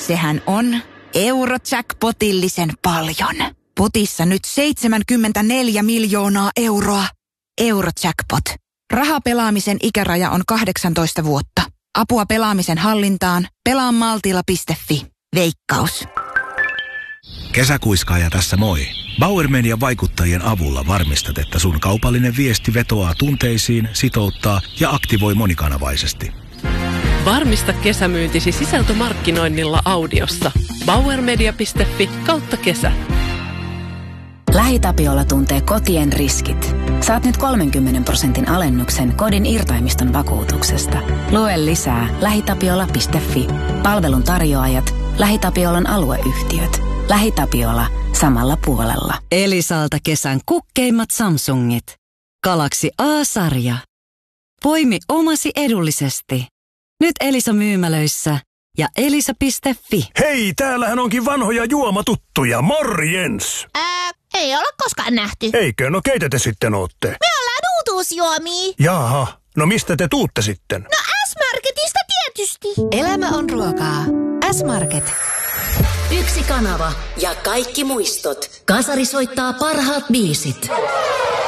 Sehän on Eurojackpotillisen paljon. Potissa nyt 74 miljoonaa euroa. Eurojackpot. Rahapelaamisen ikäraja on 18 vuotta. Apua pelaamisen hallintaan. Pelaamaltilla.fi. Veikkaus. Kesäkuiskaaja tässä moi. Bauer Median vaikuttajien avulla varmistat, että sun kaupallinen viesti vetoaa tunteisiin, sitouttaa ja aktivoi monikanavaisesti. Varmista kesämyyntisi sisältömarkkinoinnilla audiossa. bauermedia.fi/kesä. LähiTapiola tuntee kotien riskit. Saat nyt 30% alennuksen kodin irtaimiston vakuutuksesta. Lue lisää lähitapiola.fi. Palvelun tarjoajat, LähiTapiolan alueyhtiöt. LähiTapiola samalla puolella. Elisalta kesän kukkeimmat Samsungit. Galaxy A-sarja. Poimi omasi edullisesti. Nyt Elisa-myymälöissä ja elisa.fi. Hei, täällähän onkin vanhoja juomatuttuja. Morjens! Ei olla koskaan nähty. Eikö? No keitä te sitten ootte? Me ollaan uutuusjuomia. Jaha, no mistä te tuutte sitten? No S-Marketista tietysti. Elämä on ruokaa. S-Market. Yksi kanava ja kaikki muistot. Kasari soittaa parhaat biisit.